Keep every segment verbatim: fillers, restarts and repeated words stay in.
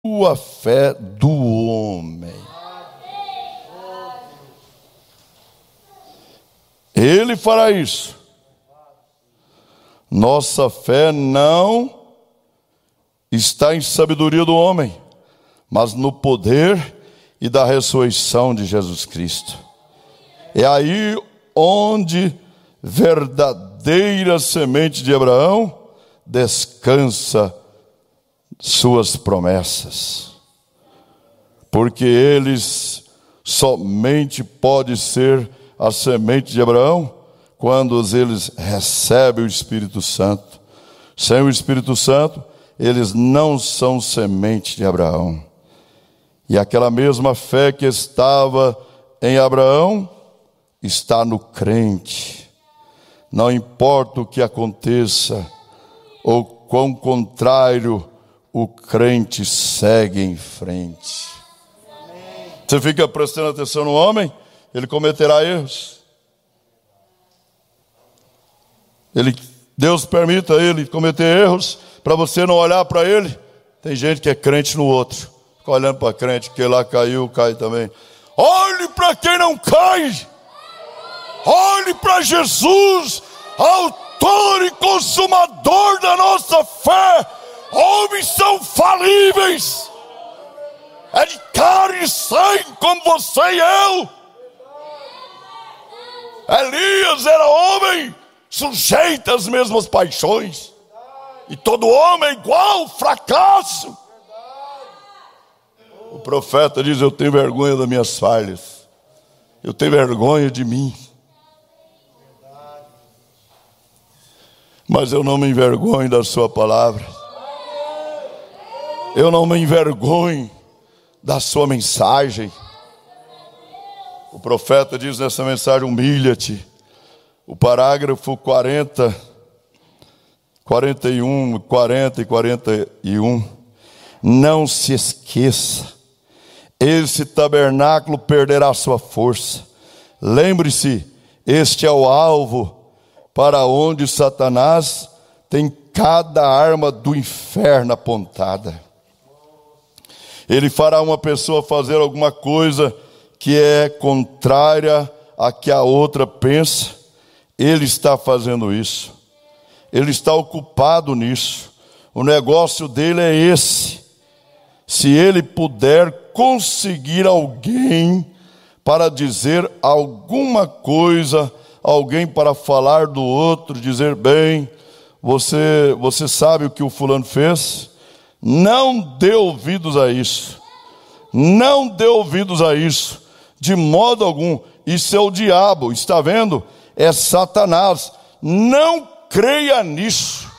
a fé do homem. Ele fará isso. Nossa fé não está em sabedoria do homem, mas no poder e da ressurreição de Jesus Cristo. É aí onde verdadeira semente de Abraão descansa suas promessas, porque eles somente pode ser a semente de Abraão quando eles recebem o Espírito Santo. Sem o Espírito Santo, eles não são semente de Abraão. E aquela mesma fé que estava em Abraão está no crente. Não importa o que aconteça, ou quão contrário, o crente segue em frente. Você fica prestando atenção no homem, ele cometerá erros. Ele, Deus permita ele cometer erros para você não olhar para ele. Tem gente que é crente no outro, fica olhando para crente, que lá caiu, cai também. Olhe para quem não cai. Olhe para Jesus, autor e consumador da nossa fé. Homens são falíveis, é de carne e sangue como você e eu. Elias era homem, sujeito às mesmas paixões, e todo homem é igual, fracasso. O profeta diz: eu tenho vergonha das minhas falhas, eu tenho vergonha de mim, mas eu não me envergonho da sua palavra. Eu não me envergonho da sua mensagem. O profeta diz nessa mensagem: humilha-te. O parágrafo quarenta, quarenta e um, quarenta e quarenta e um. Não se esqueça, esse tabernáculo perderá sua força. Lembre-se, este é o alvo para onde Satanás tem cada arma do inferno apontada. Ele fará uma pessoa fazer alguma coisa que é contrária a que a outra pensa. Ele está fazendo isso. Ele está ocupado nisso. O negócio dele é esse. Se ele puder conseguir alguém para dizer alguma coisa, alguém para falar do outro, dizer: bem, você, você sabe o que o fulano fez? Não dê ouvidos a isso. Não dê ouvidos a isso. De modo algum. Isso é o diabo. Está vendo? É Satanás. Não creia nisso.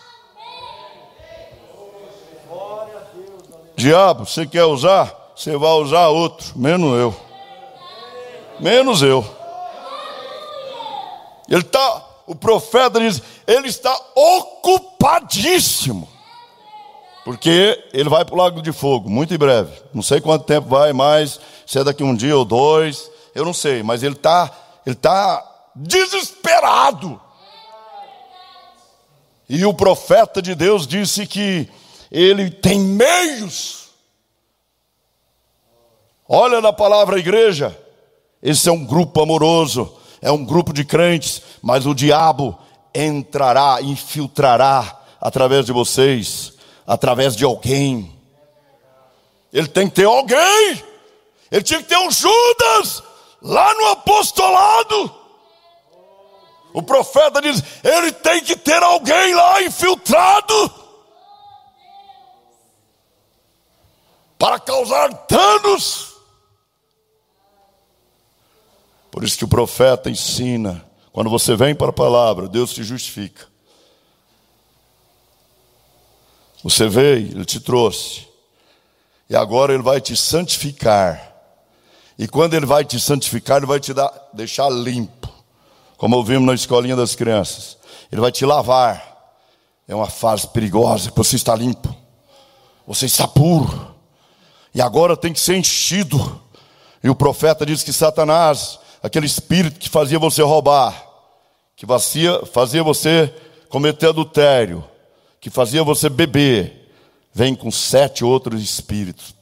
Diabo, você quer usar? Você vai usar outro. Menos eu. Menos eu. Ele está, o profeta diz, ele está ocupadíssimo. Porque ele vai para o lago de fogo, muito em breve. Não sei quanto tempo vai, mas se é daqui um dia ou dois, eu não sei. Mas ele está ele tá desesperado. E o profeta de Deus disse que ele tem meios. Olha na palavra igreja. Esse é um grupo amoroso, é um grupo de crentes. Mas o diabo entrará, infiltrará através de vocês. Através de alguém. Ele tem que ter alguém. Ele tinha que ter um Judas lá no apostolado. O profeta diz: ele tem que ter alguém lá infiltrado para causar danos. Por isso que o profeta ensina: quando você vem para a palavra, Deus te justifica. Você veio, ele te trouxe. E agora ele vai te santificar. E quando ele vai te santificar, ele vai te dar, deixar limpo. Como ouvimos na escolinha das crianças. Ele vai te lavar. É uma fase perigosa, porque você está limpo. Você está puro. E agora tem que ser enchido. E o profeta diz que Satanás, aquele espírito que fazia você roubar, que fazia, fazia você cometer adultério, que fazia você beber, vem com sete outros espíritos.